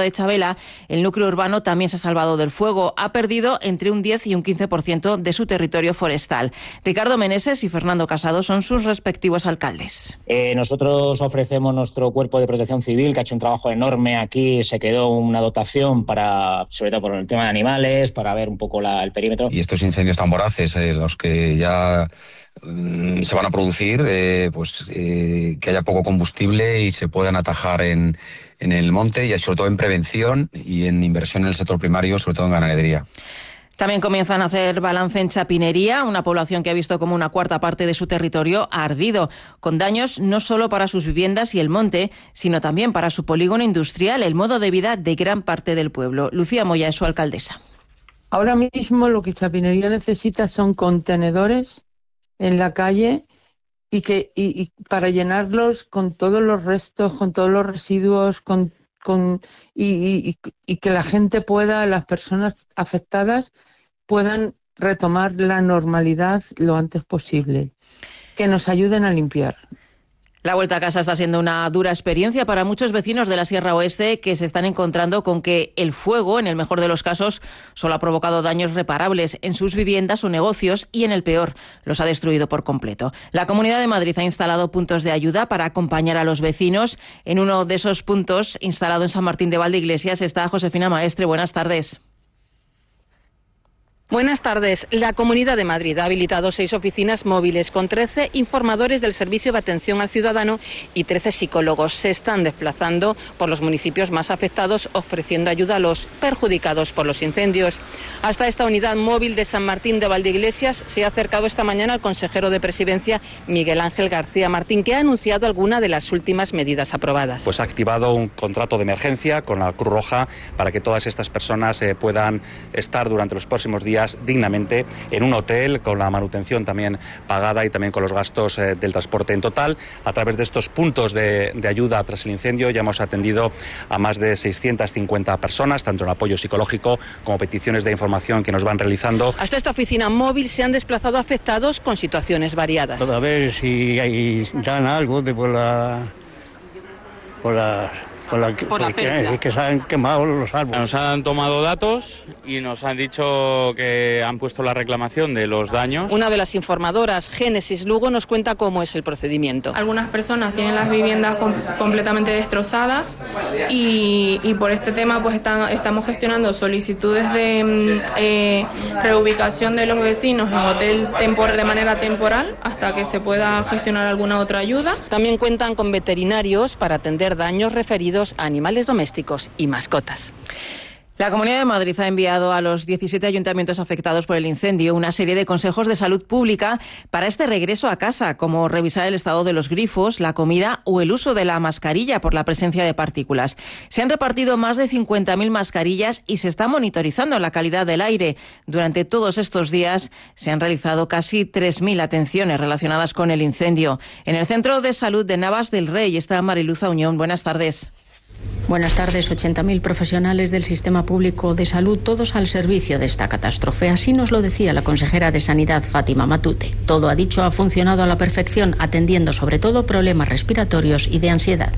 de Chabela, el núcleo urbano también se ha salvado del fuego. Ha perdido entre un 10 y un 15% de su territorio forestal. Ricardo Meneses y Fernando Casado son sus respectivos alcaldes. Nosotros ofrecemos nuestro cuerpo de protección civil, que ha hecho un trabajo enorme aquí. Se quedó una dotación para, sobre todo por el tema de animales, para ver un poco el perímetro. Y estos incendios tan voraces, los que ya se van a producir, que haya poco combustible y se puedan atajar en el monte, y sobre todo en prevención y en inversión en el sector primario, sobre todo en ganadería. También comienzan a hacer balance en Chapinería, una población que ha visto como una cuarta parte de su territorio ha ardido, con daños no solo para sus viviendas y el monte, sino también para su polígono industrial, el modo de vida de gran parte del pueblo. Lucía Moya es su alcaldesa. Ahora mismo lo que Chapinería necesita son contenedores en la calle y para llenarlos con todos los restos, con todos los residuos, y que la gente pueda, las personas afectadas puedan retomar la normalidad lo antes posible, que nos ayuden a limpiar. La vuelta a casa está siendo una dura experiencia para muchos vecinos de la Sierra Oeste, que se están encontrando con que el fuego, en el mejor de los casos, solo ha provocado daños reparables en sus viviendas o negocios y, en el peor, los ha destruido por completo. La Comunidad de Madrid ha instalado puntos de ayuda para acompañar a los vecinos. En uno de esos puntos, instalado en San Martín de Valdeiglesias, está Josefina Maestre. Buenas tardes. Buenas tardes. La Comunidad de Madrid ha habilitado 6 oficinas móviles con 13 informadores del Servicio de Atención al Ciudadano y 13 psicólogos. Se están desplazando por los municipios más afectados, ofreciendo ayuda a los perjudicados por los incendios. Hasta esta unidad móvil de San Martín de Valdeiglesias se ha acercado esta mañana el consejero de Presidencia, Miguel Ángel García Martín, que ha anunciado alguna de las últimas medidas aprobadas. Pues ha activado un contrato de emergencia con la Cruz Roja para que todas estas personas puedan estar durante los próximos días dignamente en un hotel, con la manutención también pagada y también con los gastos del transporte. En total, a través de estos puntos de ayuda tras el incendio, ya hemos atendido a más de 650 personas, tanto en apoyo psicológico como peticiones de información que nos van realizando. Hasta esta oficina móvil se han desplazado afectados con situaciones variadas. A ver si dan algo de por la pérdida. Es que se han quemado los árboles. Nos han tomado datos y nos han dicho que han puesto la reclamación de los daños. Una de las informadoras, Génesis Lugo, nos cuenta cómo es el procedimiento. Algunas personas tienen las viviendas completamente destrozadas y por este tema pues estamos gestionando solicitudes de reubicación de los vecinos en hotel de manera temporal hasta que se pueda gestionar alguna otra ayuda. También cuentan con veterinarios para atender daños referidos a animales domésticos y mascotas. La Comunidad de Madrid ha enviado a los 17 ayuntamientos afectados por el incendio una serie de consejos de salud pública para este regreso a casa, como revisar el estado de los grifos, la comida o el uso de la mascarilla por la presencia de partículas. Se han repartido más de 50.000 mascarillas y se está monitorizando la calidad del aire. Durante todos estos días se han realizado casi 3.000 atenciones relacionadas con el incendio. En el Centro de Salud de Navas del Rey está Mariluz Auñón. Buenas tardes. Buenas tardes. 80.000 profesionales del sistema público de salud, todos al servicio de esta catástrofe. Así nos lo decía la consejera de Sanidad, Fátima Matute. Todo, ha dicho, ha funcionado a la perfección, atendiendo sobre todo problemas respiratorios y de ansiedad.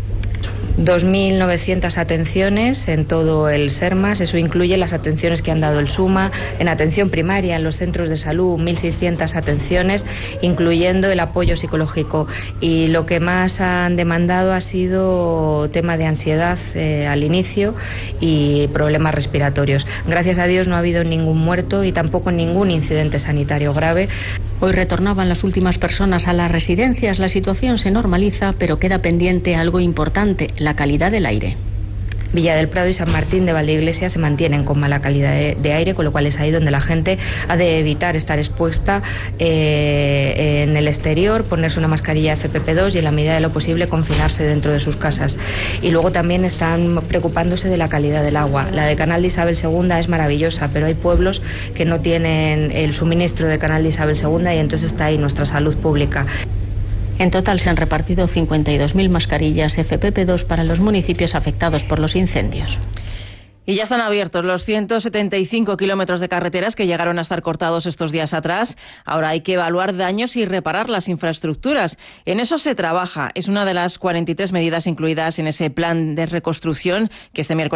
2.900 atenciones en todo el SERMAS, eso incluye las atenciones que han dado el SUMA, en atención primaria, en los centros de salud, 1.600 atenciones, incluyendo el apoyo psicológico. Y lo que más han demandado ha sido tema de ansiedad al inicio y problemas respiratorios. Gracias a Dios no ha habido ningún muerto y tampoco ningún incidente sanitario grave. Hoy retornaban las últimas personas a las residencias. La situación se normaliza, pero queda pendiente algo importante: la calidad del aire. Villa del Prado y San Martín de Valdeiglesias se mantienen con mala calidad de aire, con lo cual es ahí donde la gente ha de evitar estar expuesta en el exterior, ponerse una mascarilla FFP2 y, en la medida de lo posible, confinarse dentro de sus casas. Y luego también están preocupándose de la calidad del agua. La de Canal de Isabel II es maravillosa, pero hay pueblos que no tienen el suministro de Canal de Isabel II y entonces está ahí nuestra salud pública. En total se han repartido 52.000 mascarillas FFP2 para los municipios afectados por los incendios. Y ya están abiertos los 175 kilómetros de carreteras que llegaron a estar cortados estos días atrás. Ahora hay que evaluar daños y reparar las infraestructuras. En eso se trabaja. Es una de las 43 medidas incluidas en ese plan de reconstrucción que este miércoles